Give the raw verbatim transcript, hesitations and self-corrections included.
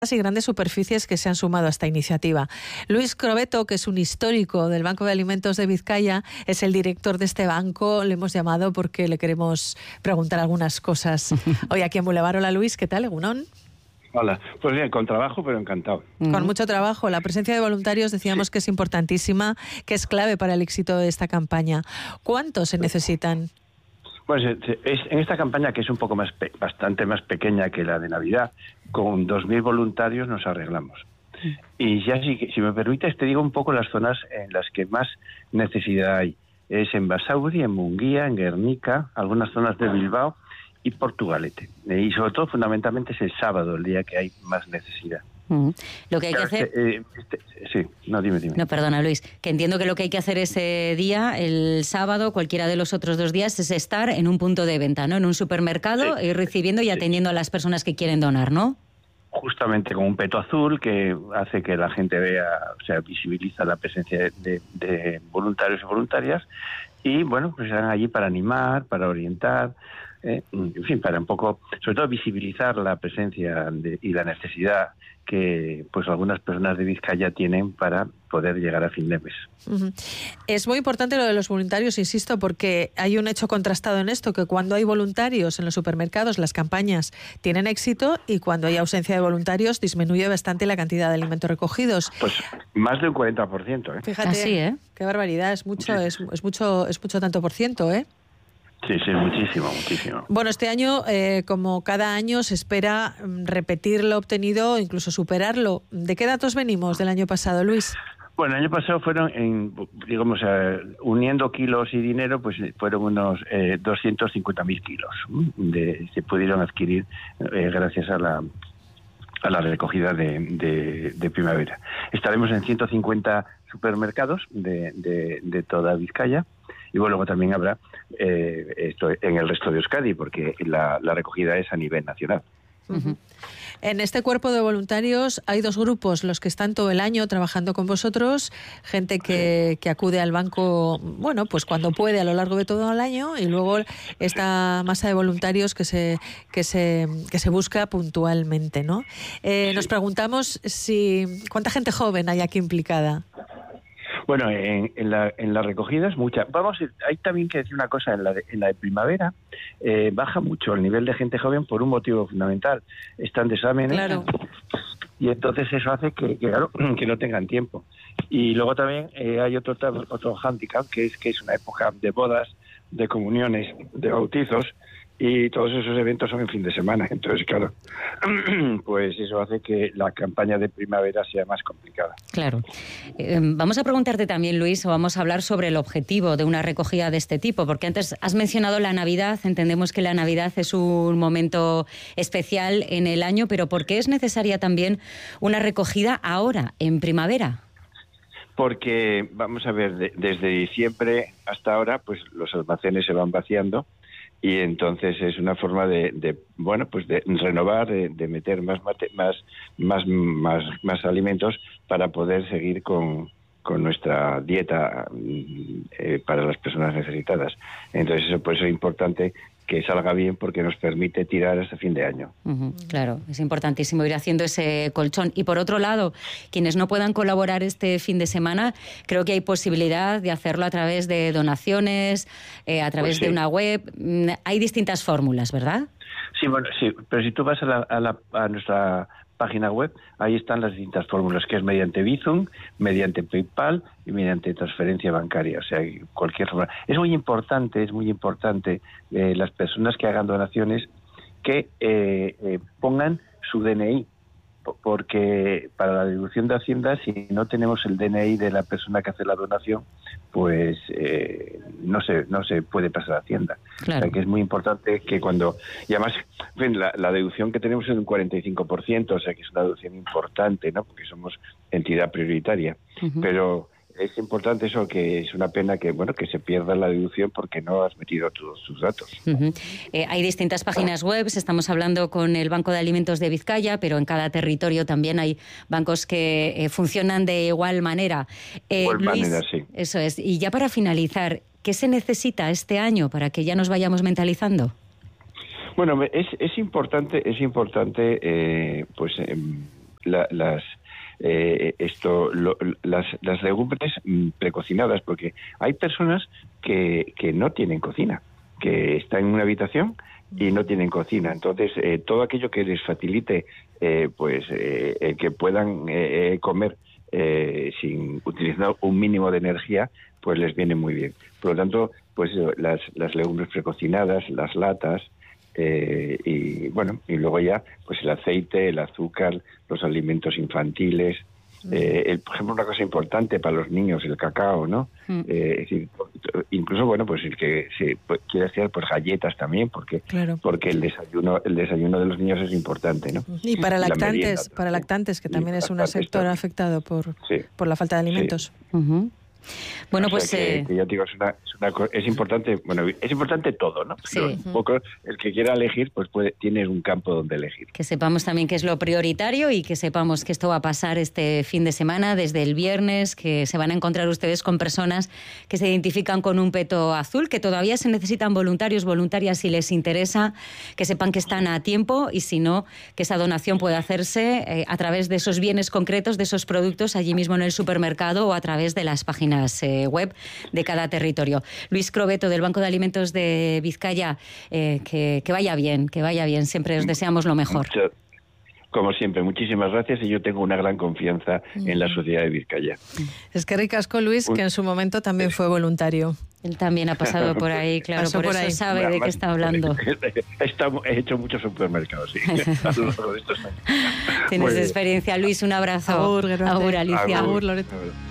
y grandes superficies que se han sumado a esta iniciativa. Luis Crobeto, que es un histórico del Banco de Alimentos de Vizcaya, es el director de este banco. Le hemos llamado porque le queremos preguntar algunas cosas hoy aquí en Boulevard. Hola Luis, ¿qué tal? ¿Egunon? Hola, pues bien, con trabajo, pero encantado. Con uh-huh. mucho trabajo. La presencia de voluntarios decíamos sí. que es importantísima, que es clave para el éxito de esta campaña. ¿Cuántos se necesitan? Pues es, en esta campaña, que es un poco más, bastante más pequeña que la de Navidad, con dos mil voluntarios nos arreglamos. Sí. Y ya si, si me permites, te digo un poco las zonas en las que más necesidad hay. Es en Basauri, en Munguía, en Guernica, algunas zonas de Bilbao y Portugalete. Y sobre todo, fundamentalmente, es el sábado, el día que hay más necesidad. Uh-huh. Lo que hay claro, que hacer... Este, eh, este, sí, no, dime, dime. No, perdona, Luis, que entiendo que lo que hay que hacer ese día, el sábado, cualquiera de los otros dos días, es estar en un punto de venta, ¿no? En un supermercado, sí. ir recibiendo y atendiendo sí. a las personas que quieren donar, ¿no? Justamente con un peto azul que hace que la gente vea, o sea, visibiliza la presencia de, de voluntarios y voluntarias, y bueno, pues están allí para animar, para orientar, eh, en fin, para un poco, sobre todo visibilizar la presencia de, y la necesidad que pues algunas personas de Vizcaya tienen para poder llegar a fin de mes. Uh-huh. Es muy importante lo de los voluntarios, insisto, porque hay un hecho contrastado en esto, que cuando hay voluntarios en los supermercados las campañas tienen éxito y cuando hay ausencia de voluntarios disminuye bastante la cantidad de alimentos recogidos. Pues más del cuarenta por ciento, ¿eh? Fíjate, Así, ¿eh? Qué barbaridad, es mucho, sí. es, es mucho, es mucho tanto por ciento, ¿eh? Sí, sí, muchísimo, muchísimo. Bueno, este año, eh, como cada año, se espera repetir lo obtenido, incluso superarlo. ¿De qué datos venimos del año pasado, Luis? Bueno, el año pasado fueron, en, digamos, eh, uniendo kilos y dinero, pues fueron unos eh, doscientos cincuenta mil kilos de, se pudieron adquirir eh, gracias a la a la recogida de, de, de primavera. Estaremos en ciento cincuenta supermercados de, de, de toda Vizcaya. Y bueno, luego también habrá eh, esto en el resto de Euskadi, porque la, la recogida es a nivel nacional. Uh-huh. En este cuerpo de voluntarios hay dos grupos, los que están todo el año trabajando con vosotros, gente que, sí. que acude al banco, bueno, pues cuando puede a lo largo de todo el año, y luego esta masa de voluntarios que se que se que se busca puntualmente, ¿no? Eh, sí. Nos preguntamos si cuánta gente joven hay aquí implicada. Bueno, en, en, la, en la recogida es mucha. Vamos, hay también que decir una cosa, en la de, en la de primavera eh, baja mucho el nivel de gente joven por un motivo fundamental. Están de exámenes, claro. Y entonces eso hace que, que, claro, que no tengan tiempo. Y luego también eh, hay otro otro hándicap, que es que es una época de bodas, de comuniones, de bautizos, y todos esos eventos son en fin de semana. Entonces, claro, pues eso hace que la campaña de primavera sea más complicada. Claro. Eh, vamos a preguntarte también, Luis, o vamos a hablar sobre el objetivo de una recogida de este tipo, porque antes has mencionado la Navidad. Entendemos que la Navidad es un momento especial en el año, pero ¿por qué es necesaria también una recogida ahora, en primavera? Porque, vamos a ver, de, desde diciembre hasta ahora, pues los almacenes se van vaciando. Y entonces es una forma de, de bueno, pues de renovar, de, de meter más, mate, más más más más alimentos para poder seguir con, con nuestra dieta eh, para las personas necesitadas. Entonces eso por eso es importante que salga bien, porque nos permite tirar hasta fin de año. Uh-huh, claro, es importantísimo ir haciendo ese colchón. Y por otro lado, quienes no puedan colaborar este fin de semana, creo que hay posibilidad de hacerlo a través de donaciones, eh, a través pues sí. de una web. Hay distintas fórmulas, ¿verdad? Sí, bueno, sí, pero si tú vas a, la, a, la, a nuestra página web, ahí están las distintas fórmulas, que es mediante Bizum, mediante PayPal y mediante transferencia bancaria, o sea, cualquier forma. Es muy importante, es muy importante eh, las personas que hagan donaciones que eh, eh, pongan su D N I, porque para la deducción de Hacienda, si no tenemos el D N I de la persona que hace la donación, pues eh, no se no se puede pasar a Hacienda. Claro. O sea, que es muy importante que cuando... Y además, en fin, la, la deducción que tenemos es de un cuarenta y cinco por ciento, o sea que es una deducción importante, ¿no? Porque somos entidad prioritaria. Uh-huh. Pero es importante eso, que es una pena que bueno que se pierda la deducción porque no has metido todos tus datos. Uh-huh. Eh, hay distintas páginas web, estamos hablando con el Banco de Alimentos de Vizcaya, pero en cada territorio también hay bancos que eh, funcionan de igual manera. Eh, igual Luis, manera, sí. Eso es. Y ya para finalizar, ¿qué se necesita este año para que ya nos vayamos mentalizando? Bueno, es, es importante, es importante, eh, pues... Eh, la, las eh, esto lo, las, las legumbres precocinadas, porque hay personas que, que no tienen cocina, que están en una habitación y no tienen cocina. Entonces, eh, todo aquello que les facilite eh, pues eh, eh, que puedan eh, comer eh, sin utilizar un mínimo de energía, pues les viene muy bien. Por lo tanto, pues las, las legumbres precocinadas, las latas, eh, y bueno, y luego ya pues el aceite, el azúcar, los alimentos infantiles. Eh, el, por ejemplo, una cosa importante para los niños, el cacao, ¿no? Mm. Eh, es decir, incluso, bueno, pues el que se quiere hacer pues galletas también, porque claro. porque el desayuno el desayuno de los niños es importante, ¿no? Y para lactantes, merienda, para lactantes, que también es un sector también afectado por, sí. por la falta de alimentos. Sí. Uh-huh. Bueno, o sea pues que, eh... que ya digo, es, una, es, una, es importante, bueno, es importante todo, ¿no? Sí. Un poco el que quiera elegir, pues puede, tiene un campo donde elegir. Que sepamos también qué es lo prioritario y que sepamos que esto va a pasar este fin de semana, desde el viernes, que se van a encontrar ustedes con personas que se identifican con un peto azul, que todavía se necesitan voluntarios, voluntarias si les interesa, que sepan que están a tiempo y si no, que esa donación puede hacerse eh, a través de esos bienes concretos, de esos productos allí mismo en el supermercado o a través de las páginas web de cada territorio. Luis Crobeto, del Banco de Alimentos de Vizcaya, eh, que, que vaya bien, que vaya bien. Siempre os deseamos lo mejor. Mucho, como siempre, muchísimas gracias y yo tengo una gran confianza mm. en la sociedad de Vizcaya. Es que ricasco, Luis, que en su momento también fue voluntario. Él también ha pasado por ahí, claro, Pasó por, por eso ahí. sabe Además, de qué está hablando. He hecho muchos supermercados, sí, a lo largo de estos años. Tienes experiencia, Luis, un abrazo. Agur, Agur, Alicia. Agur, Loreto.